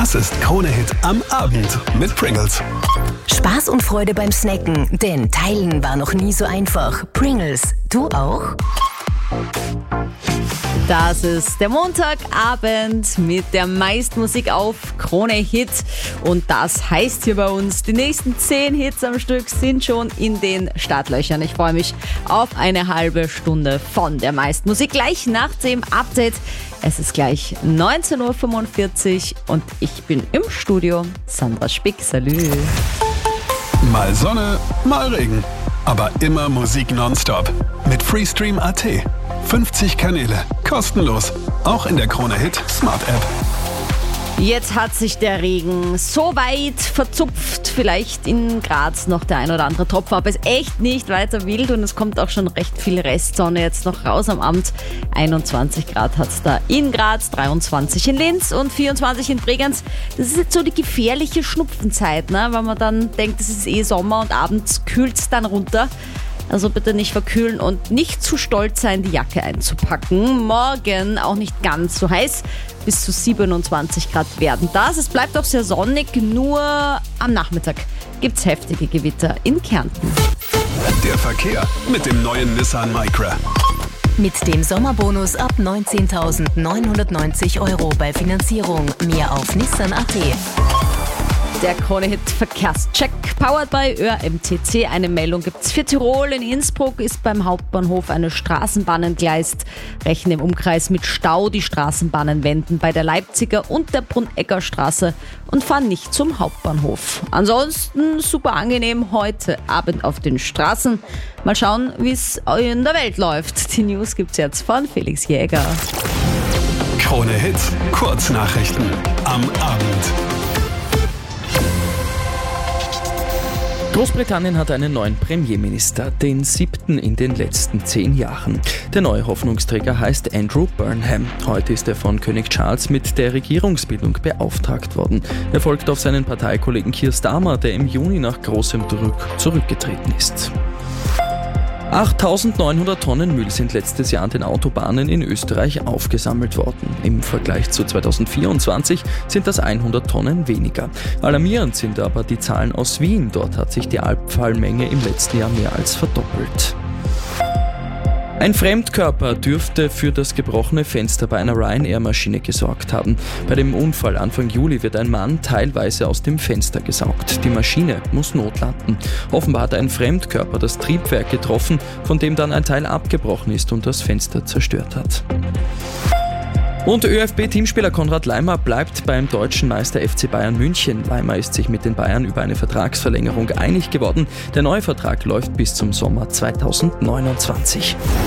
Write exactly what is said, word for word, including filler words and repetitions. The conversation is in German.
Das ist Krone-Hit am Abend mit Pringles. Spaß und Freude beim Snacken, denn teilen war noch nie so einfach. Pringles, du auch? Das ist der Montagabend mit der Meistmusik auf Krone-Hit. Und das heißt hier bei uns, die nächsten zehn Hits am Stück sind schon in den Startlöchern. Ich freue mich auf eine halbe Stunde von der Meistmusik. Gleich nach dem Update. Es ist gleich neunzehn Uhr fünfundvierzig und ich bin im Studio. Sandra Spick, salü. Mal Sonne, mal Regen. Aber immer Musik nonstop. Mit Freestream Punkt a t. fünfzig Kanäle, kostenlos. Auch in der Krone-Hit Smart App. Jetzt hat sich der Regen so weit verzupft, vielleicht in Graz noch der ein oder andere Tropfen, aber es ist echt nicht weiter wild und es kommt auch schon recht viel Restsonne jetzt noch raus am Abend. einundzwanzig Grad hat es da in Graz, dreiundzwanzig in Linz und vierundzwanzig in Bregenz. Das ist jetzt so die gefährliche Schnupfenzeit, ne? Weil man dann denkt, es ist eh Sommer und abends kühlt es dann runter. Also bitte nicht verkühlen und nicht zu stolz sein, die Jacke einzupacken. Morgen auch nicht ganz so heiß. Bis zu siebenundzwanzig Grad werden das. Es bleibt auch sehr sonnig, nur am Nachmittag gibt es heftige Gewitter in Kärnten. Der Verkehr mit dem neuen Nissan Micra. Mit dem Sommerbonus ab neunzehntausendneunhundertneunzig Euro bei Finanzierung. Mehr auf Nissan Punkt a t. Der Krone-Hit Verkehrscheck, powered by Ö R M T C. Eine Meldung gibt's für Tirol. In Innsbruck ist beim Hauptbahnhof eine Straßenbahn entgleist. Rechnen im Umkreis mit Stau. Die Straßenbahnen wenden bei der Leipziger und der Brunegger Straße und fahren nicht zum Hauptbahnhof. Ansonsten super angenehm heute Abend auf den Straßen. Mal schauen, wie es in der Welt läuft. Die News gibt's jetzt von Felix Jäger. Krone-Hit, Kurznachrichten am Abend. Großbritannien hat einen neuen Premierminister, den siebten in den letzten zehn Jahren. Der neue Hoffnungsträger heißt Andrew Burnham. Heute ist er von König Charles mit der Regierungsbildung beauftragt worden. Er folgt auf seinen Parteikollegen Keir Starmer, der im Juni nach großem Druck zurückgetreten ist. achttausendneunhundert Tonnen Müll sind letztes Jahr an den Autobahnen in Österreich aufgesammelt worden. Im Vergleich zu zweitausendvierundzwanzig sind das hundert Tonnen weniger. Alarmierend sind aber die Zahlen aus Wien. Dort hat sich die Abfallmenge im letzten Jahr mehr als verdoppelt. Ein Fremdkörper dürfte für das gebrochene Fenster bei einer Ryanair-Maschine gesorgt haben. Bei dem Unfall Anfang Juli wird ein Mann teilweise aus dem Fenster gesaugt. Die Maschine muss notlanden. Offenbar hat ein Fremdkörper das Triebwerk getroffen, von dem dann ein Teil abgebrochen ist und das Fenster zerstört hat. Und ÖFB-Teamspieler Konrad Laimer bleibt beim deutschen Meister F C Bayern München. Laimer ist sich mit den Bayern über eine Vertragsverlängerung einig geworden. Der neue Vertrag läuft bis zum Sommer zweitausendneunundzwanzig.